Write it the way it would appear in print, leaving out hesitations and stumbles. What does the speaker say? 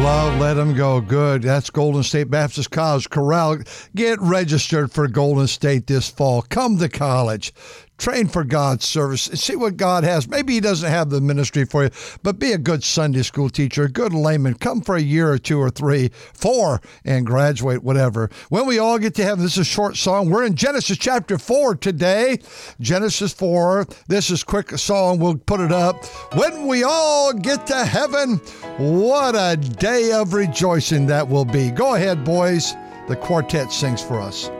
love, let them go. Good. That's Golden State Baptist College Corral. Get registered for Golden State this fall. Come to college. Train for God's service. See what God has. Maybe he doesn't have the ministry for you, but be a good Sunday school teacher, a good layman. Come for a year or 2 or 3, 4, and graduate, whatever. When we all get to heaven, this is a short song. We're in Genesis chapter 4 today. Genesis 4. This is a quick song. We'll put it up. When we all get to heaven, what a day of rejoicing that will be. Go ahead, boys. The quartet sings for us.